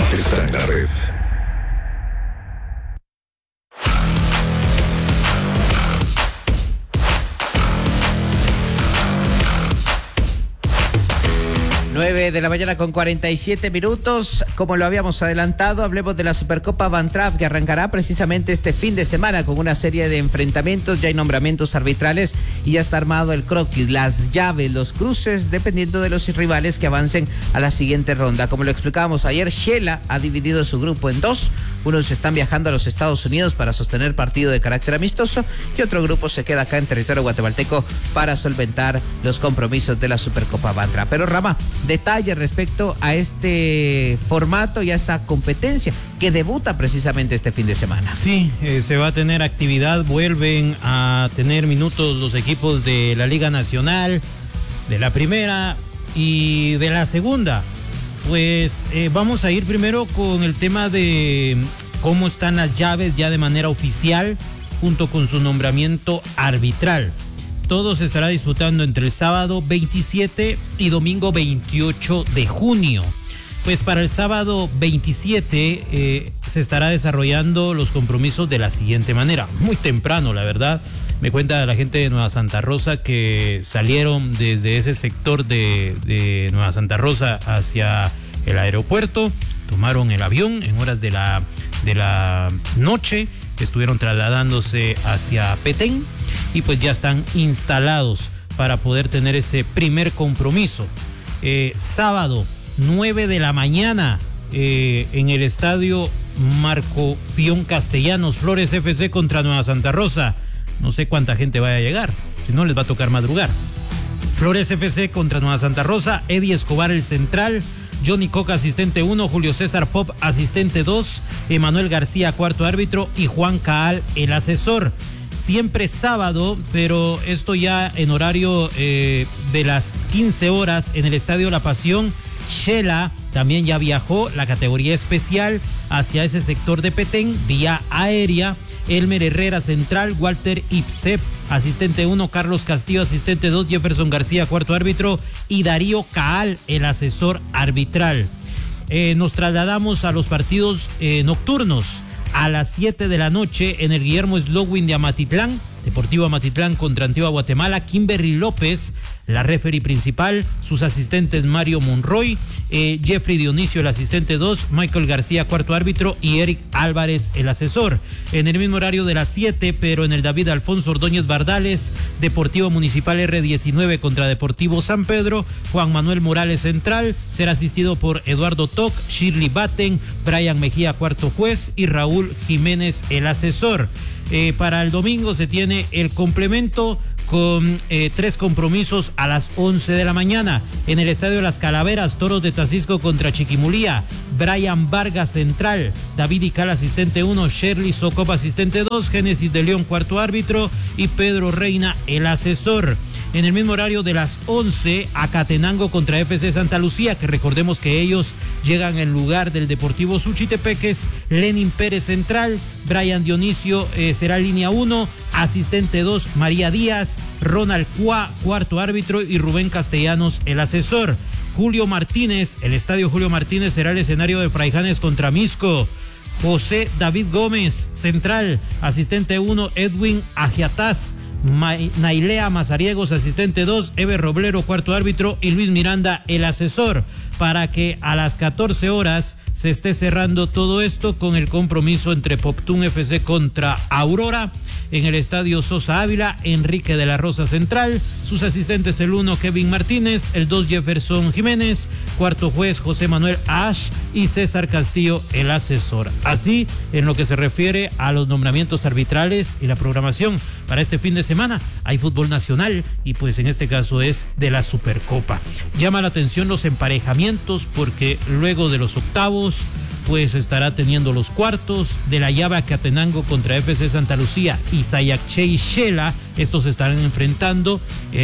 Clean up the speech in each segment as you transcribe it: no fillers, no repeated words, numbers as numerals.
está en la red. De la mañana con 47 minutos. Como lo habíamos adelantado, hablemos de la Supercopa Van Traf, que arrancará precisamente este fin de semana con una serie de enfrentamientos. Ya hay nombramientos arbitrales y ya está armado el croquis, las llaves, los cruces, dependiendo de los rivales que avancen a la siguiente ronda. Como lo explicábamos ayer, Shela ha dividido su grupo en dos. Unos están viajando a los Estados Unidos para sostener partido de carácter amistoso y otro grupo se queda acá en territorio guatemalteco para solventar los compromisos de la Supercopa Van Traf. Pero Rama, detalles respecto a este formato y a esta competencia que debuta precisamente este fin de semana. Sí, se va a tener actividad, vuelven a tener minutos los equipos de la Liga Nacional, de la Primera y de la Segunda. Pues vamos a ir primero con el tema de cómo están las llaves ya de manera oficial, junto con su nombramiento arbitral. Todo se estará disputando entre el sábado 27 y domingo 28 de junio. Pues para el sábado 27 se estará desarrollando los compromisos de la siguiente manera. Muy temprano, la verdad. Me cuenta la gente de Nueva Santa Rosa que salieron desde ese sector de Nueva Santa Rosa hacia el aeropuerto, tomaron el avión en horas de la noche, estuvieron trasladándose hacia Petén y pues ya están instalados para poder tener ese primer compromiso. Sábado 9 de la mañana en el estadio Marco Fión Castellanos, Flores FC contra Nueva Santa Rosa. No sé cuánta gente vaya a llegar, si no les va a tocar madrugar. Flores FC contra Nueva Santa Rosa, Eddie Escobar el central, Johnny Coca asistente 1, Julio César Pop asistente 2, Emanuel García cuarto árbitro y Juan Caal el asesor. Siempre sábado, pero esto ya en horario de las 15 horas en el Estadio La Pasión. Shela también ya viajó la categoría especial hacia ese sector de Petén vía aérea. Elmer Herrera central, Walter Ipsep asistente 1, Carlos Castillo asistente 2, Jefferson García cuarto árbitro y Darío Caal el asesor arbitral. Nos trasladamos a los partidos nocturnos. A las 7 de la noche en el Guillermo Slowin de Amatitlán, Deportivo Amatitlán contra Antigua Guatemala. Kimberly López, la referee principal, sus asistentes Mario Monroy, Jeffrey Dionisio el asistente 2, Michael García cuarto árbitro y Eric Álvarez el asesor. En el mismo horario de las 7, pero en el David Alfonso Ordóñez Bardales, Deportivo Municipal R19 contra Deportivo San Pedro, Juan Manuel Morales central, será asistido por Eduardo Toc, Shirley Batten, Brian Mejía cuarto juez y Raúl Jiménez el asesor. Para el domingo se tiene el complemento con 3 compromisos a las 11 de la mañana. En el Estadio Las Calaveras, Toros de Tacisco contra Chiquimulía, Brian Vargas central, David Ical asistente 1, Shirley Socop asistente 2, Génesis de León cuarto árbitro y Pedro Reina el asesor. En el mismo horario de las 11, Acatenango contra FC Santa Lucía, que recordemos que ellos llegan en lugar del Deportivo Suchitepeques. Lenin Pérez central, Brian Dionisio será línea 1, asistente 2, María Díaz, Ronald Cuá cuarto árbitro y Rubén Castellanos el asesor. Julio Martínez, el estadio Julio Martínez será el escenario de Fraijanes contra Misco. José David Gómez central, asistente 1, Edwin Agiataz, Nailea Mazariegos asistente 2, Eber Roblero cuarto árbitro y Luis Miranda el asesor, para que a las 14 horas se esté cerrando todo esto con el compromiso entre Poptún FC contra Aurora en el estadio Sosa Ávila. Enrique de la Rosa central, sus asistentes el 1 Kevin Martínez, el 2 Jefferson Jiménez, cuarto juez José Manuel Ash y César Castillo el asesor. Así en lo que se refiere a los nombramientos arbitrales y la programación para este fin de semana. Hay fútbol nacional y pues en este caso es de la Supercopa. Llama la atención los emparejamientos porque luego de los octavos pues estará teniendo los cuartos de la llave Acatenango contra FC Santa Lucía y Sayaché y Shela. Estos se estarán enfrentando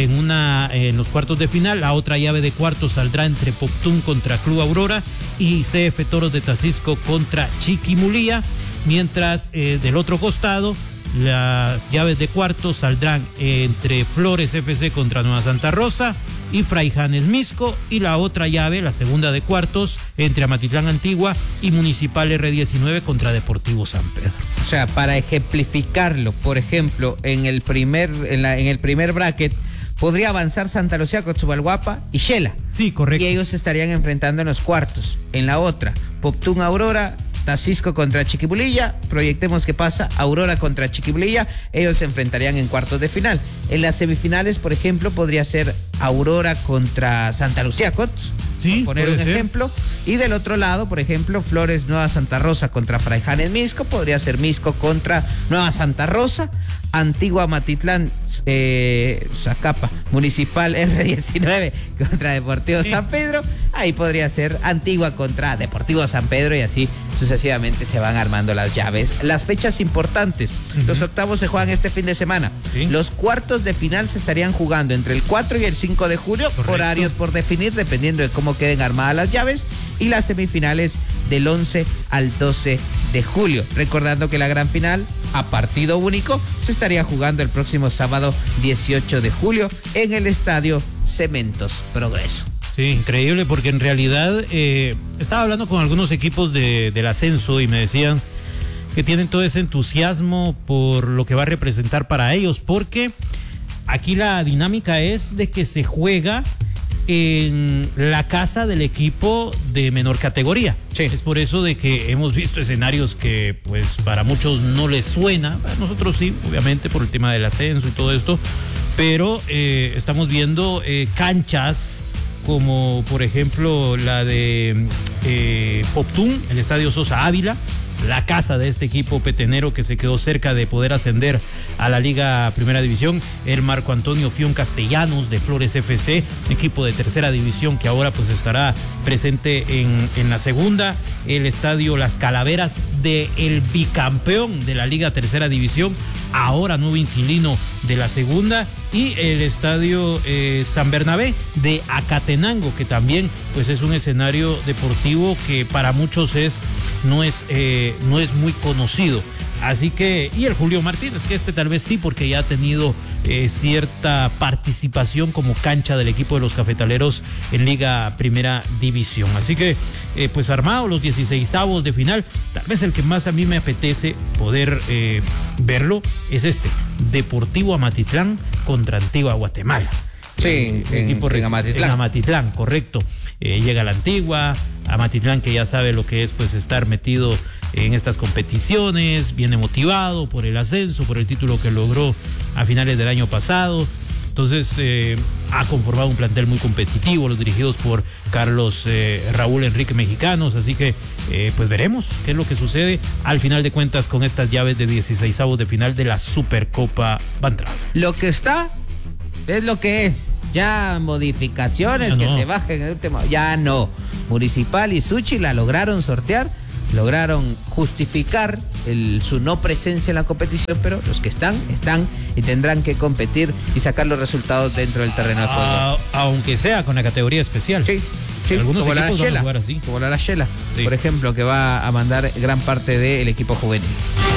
en los cuartos de final. La otra llave de cuartos saldrá entre Poptún contra Club Aurora y CF Toros de Tacisco contra Chiquimulía. Mientras del otro costado Las llaves de cuartos saldrán entre Flores FC contra Nueva Santa Rosa y Fraijanes Misco, y la otra llave, la segunda de cuartos, entre Amatitlán Antigua y Municipal R19 contra Deportivo San Pedro. O sea, para ejemplificarlo, por ejemplo, en el primer bracket podría avanzar Santa Lucía con Chubalguapa y Shela. Sí, correcto. Y ellos se estarían enfrentando en los cuartos. En la otra, Poptún Aurora, Tacisco contra Chiquibulilla, proyectemos que pasa Aurora contra Chiquibulilla, ellos se enfrentarían en cuartos de final. En las semifinales, por ejemplo, podría ser Aurora contra Santa Lucía Cots, sí, por poner un ser. ejemplo. Y del otro lado, por ejemplo, Flores Nueva Santa Rosa contra Fraijanes Misco, podría ser Misco contra Nueva Santa Rosa. Antigua Matitlán, Zacapa, Municipal R19 contra Deportivo San Pedro. Ahí podría ser Antigua contra Deportivo San Pedro, y así sucesivamente se van armando las llaves. Las fechas importantes. Los octavos se juegan este fin de semana. Sí. Los cuartos de final se estarían jugando entre el 4 y el 5 de julio. Correcto. Horarios por definir dependiendo de cómo queden armadas las llaves. Y las semifinales del 11 al 12 de julio. Recordando que la gran final, a partido único, se estaría jugando el próximo sábado 18 de julio en el estadio Cementos Progreso. Sí, increíble, porque en realidad estaba hablando con algunos equipos del ascenso y me decían que tienen todo ese entusiasmo por lo que va a representar para ellos, porque aquí la dinámica es de que se juega en la casa del equipo de menor categoría. Sí. Es por eso de que hemos visto escenarios que pues para muchos no les suena, a nosotros sí, obviamente por el tema del ascenso y todo esto, pero estamos viendo canchas como por ejemplo la de Poptún, el Estadio Sosa Ávila, la casa de este equipo petenero que se quedó cerca de poder ascender a la Liga Primera División, el Marco Antonio Fión Castellanos de Flores FC, equipo de tercera división que ahora pues estará presente en la segunda, el estadio Las Calaveras de el bicampeón de la Liga Tercera División, ahora nuevo inquilino de la segunda, y el estadio San Bernabé de Acatenango, que también pues es un escenario deportivo que para muchos no es muy conocido. Así que, y el Julio Martínez, que tal vez sí, porque ya ha tenido cierta participación como cancha del equipo de los cafetaleros en Liga Primera División. Así que, pues armado los 16avos de final, tal vez el que más a mí me apetece poder verlo es Deportivo Amatitlán contra Antigua Guatemala. Sí, en Amatitlán. En Amatitlán, correcto. Llega la Antigua, Amatitlán, que ya sabe lo que es pues estar metido en estas competiciones, viene motivado por el ascenso, por el título que logró a finales del año pasado. Entonces ha conformado un plantel muy competitivo, los dirigidos por Carlos Raúl Enrique Mexicanos, así que pues veremos qué es lo que sucede al final de cuentas con estas llaves de 16avos de final de la Supercopa Bantrav. Lo que está es lo que es. Ya modificaciones ya no. Que se bajen en el último. Ya no. Municipal y Suchi la lograron sortear, lograron justificar su no presencia en la competición, pero los que están y tendrán que competir y sacar los resultados dentro del terreno de juego. Aunque sea con la categoría especial. Sí. Algunos como equipos van a jugar así. Como la Shela, sí. Por ejemplo, que va a mandar gran parte del equipo juvenil.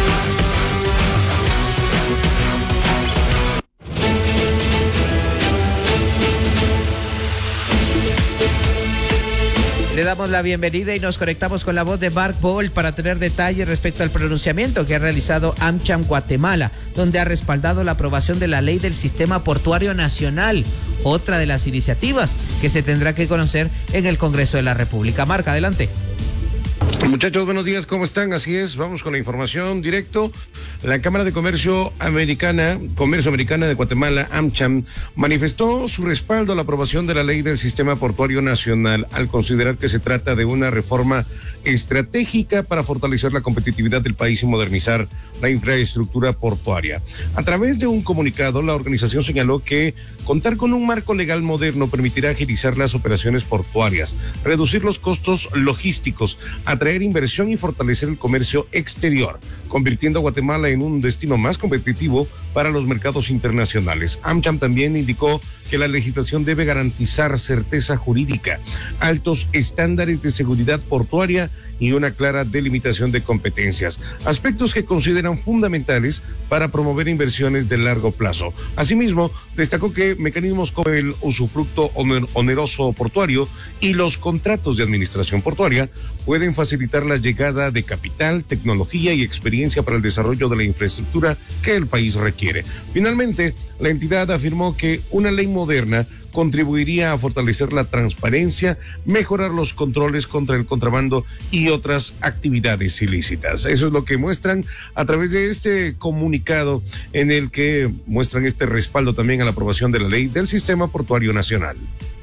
Le damos la bienvenida y nos conectamos con la voz de Mark Bolt para tener detalles respecto al pronunciamiento que ha realizado AmCham Guatemala, donde ha respaldado la aprobación de la ley del Sistema Portuario Nacional, otra de las iniciativas que se tendrá que conocer en el Congreso de la República. Mark, adelante. Muchachos, buenos días, ¿cómo están? Así es, vamos con la información directo. La Cámara de Comercio Americana de Guatemala, AmCham, manifestó su respaldo a la aprobación de la ley del Sistema Portuario Nacional al considerar que se trata de una reforma estratégica para fortalecer la competitividad del país y modernizar la infraestructura portuaria. A través de un comunicado, la organización señaló que contar con un marco legal moderno permitirá agilizar las operaciones portuarias, reducir los costos logísticos, atraer inversión y fortalecer el comercio exterior, convirtiendo a Guatemala en un destino más competitivo para los mercados internacionales. AmCham también indicó que la legislación debe garantizar certeza jurídica, altos estándares de seguridad portuaria y una clara delimitación de competencias, aspectos que consideran fundamentales para promover inversiones de largo plazo. Asimismo, destacó que mecanismos como el usufructo oneroso portuario y los contratos de administración portuaria pueden facilitar la llegada de capital, tecnología y experiencia para el desarrollo de la infraestructura que el país requiere. Finalmente, la entidad afirmó que una ley moderna contribuiría a fortalecer la transparencia, mejorar los controles contra el contrabando y otras actividades ilícitas. Eso es lo que muestran a través de este comunicado en el que muestran este respaldo también a la aprobación de la ley del Sistema Portuario Nacional.